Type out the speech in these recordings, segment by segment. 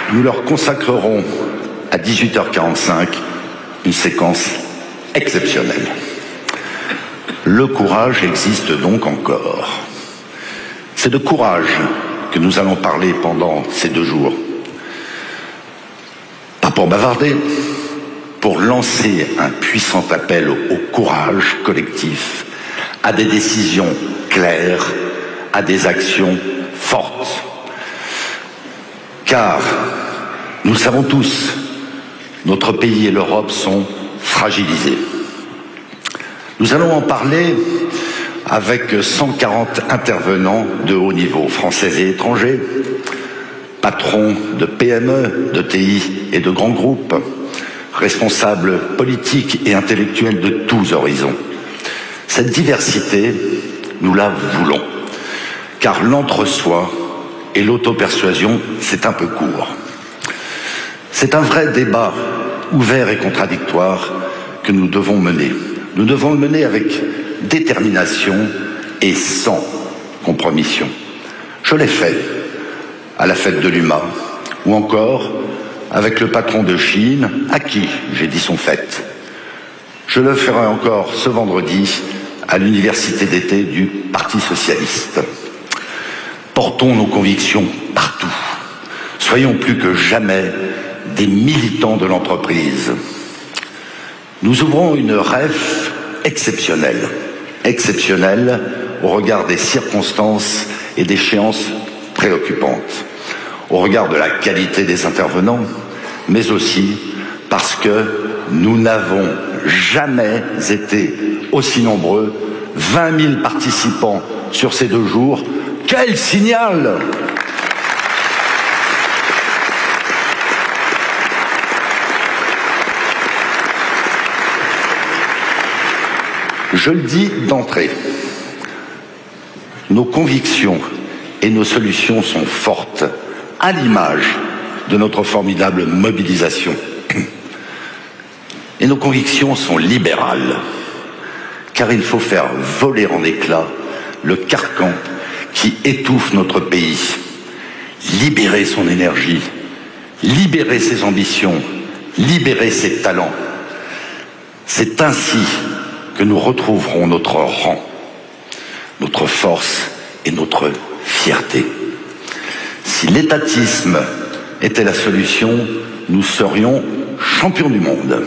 Nous leur consacrerons à 18h45 une séquence exceptionnelle. Le courage existe donc encore. C'est de courage que nous allons parler pendant ces 2 jours. Pas pour bavarder, pour lancer un puissant appel au courage collectif, à des décisions claires, à des actions fortes. Car, nous le savons tous, notre pays et l'Europe sont fragilisés. Nous allons en parler avec 140 intervenants de haut niveau, français et étrangers, patrons de PME, de TI et de grands groupes, responsables politiques et intellectuels de tous horizons. Cette diversité, nous la voulons, car l'entre-soi et l'auto-persuasion, c'est un peu court. C'est un vrai débat ouvert et contradictoire que nous devons mener. Nous devons le mener avec détermination et sans compromission. Je l'ai fait à la fête de l'UMA, ou encore avec le patron de Chine, à qui j'ai dit son fait. Je le ferai encore ce vendredi à l'université d'été du Parti socialiste. Portons nos convictions partout. Soyons plus que jamais des militants de l'entreprise. Nous ouvrons une rêve exceptionnelle au regard des circonstances et d'échéances préoccupantes, au regard de la qualité des intervenants, mais aussi parce que nous n'avons jamais été aussi nombreux, 20 000 participants sur ces 2 jours. Quel signal! Je le dis d'entrée, nos convictions et nos solutions sont fortes, à l'image de notre formidable mobilisation. Et nos convictions sont libérales, car il faut faire voler en éclats le carcan qui étouffe notre pays, libérer son énergie, libérer ses ambitions, libérer ses talents. C'est ainsi que nous retrouverons notre rang, notre force et notre fierté. Si l'étatisme était la solution, nous serions champions du monde.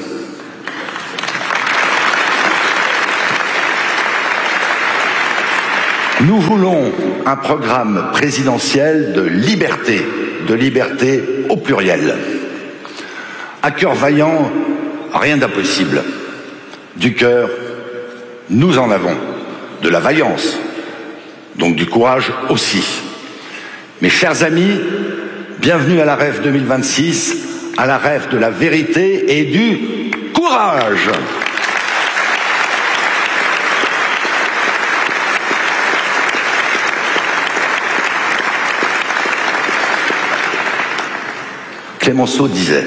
Nous voulons un programme présidentiel de liberté au pluriel. À cœur vaillant, rien d'impossible. Du cœur, nous en avons. De la vaillance, donc du courage aussi. Mes chers amis, bienvenue à la REF 2026, à la REF de la vérité et du courage. Clémenceau disait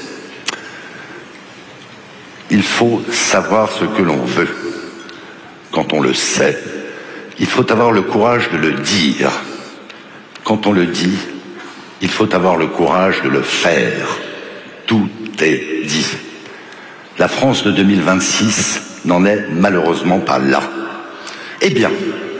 « Il faut savoir ce que l'on veut. Quand on le sait, il faut avoir le courage de le dire. Quand on le dit, il faut avoir le courage de le faire. Tout est dit. » La France de 2026 n'en est malheureusement pas là. Eh bien,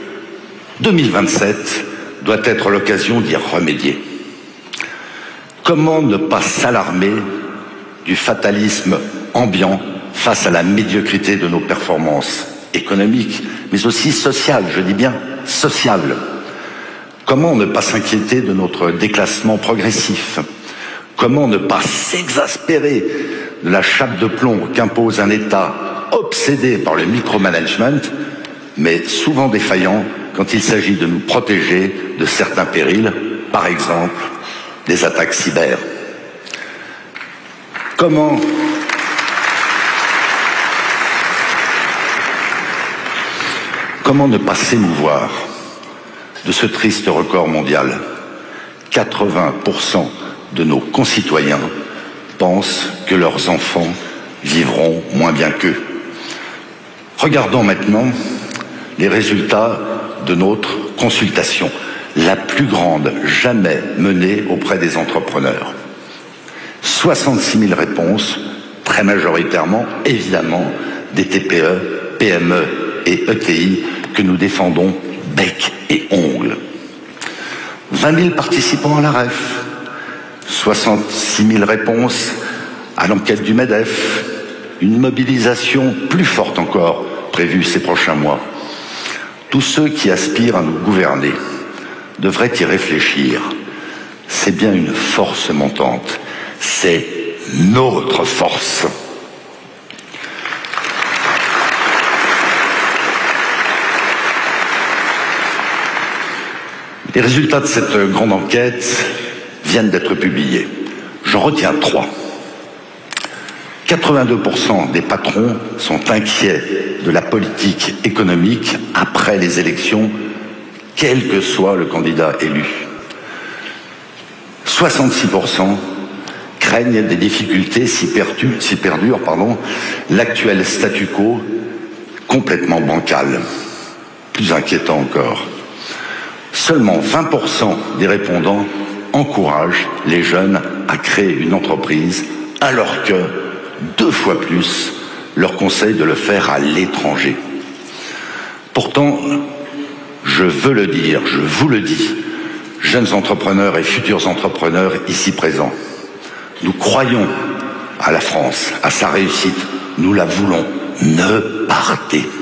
2027 doit être l'occasion d'y remédier. Comment ne pas s'alarmer du fatalisme ambiant face à la médiocrité de nos performances économiques, mais aussi sociales, je dis bien sociales. Comment ne pas s'inquiéter de notre déclassement progressif? Comment ne pas s'exaspérer de la chape de plomb qu'impose un État obsédé par le micromanagement, mais souvent défaillant quand il s'agit de nous protéger de certains périls, par exemple des attaques cyber? Comment ne pas s'émouvoir de ce triste record mondial? 80% de nos concitoyens pensent que leurs enfants vivront moins bien qu'eux. Regardons maintenant les résultats de notre consultation, la plus grande jamais menée auprès des entrepreneurs. 66 000 réponses, très majoritairement, évidemment, des TPE, PME et ETI que nous défendons bec et ongles. 20 000 participants à la REF, 66 000 réponses à l'enquête du MEDEF, une mobilisation plus forte encore prévue ces prochains mois. Tous ceux qui aspirent à nous gouverner devraient y réfléchir. C'est bien une force montante, c'est notre force. Les résultats de cette grande enquête viennent d'être publiés. J'en retiens 3. 82% des patrons sont inquiets de la politique économique après les élections, quel que soit le candidat élu. 66% craignent des difficultés si perdure l'actuel statu quo complètement bancal. Plus inquiétant encore. Seulement 20% des répondants encouragent les jeunes à créer une entreprise, alors que 2 fois plus leur conseillent de le faire à l'étranger. Pourtant, je veux le dire, je vous le dis, jeunes entrepreneurs et futurs entrepreneurs ici présents, nous croyons à la France, à sa réussite, nous la voulons. Ne partez